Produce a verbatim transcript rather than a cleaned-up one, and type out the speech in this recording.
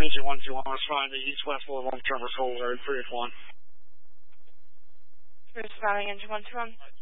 Engine one two one, responding to east-west low long-term hold area three eight one. Responding Engine one two one.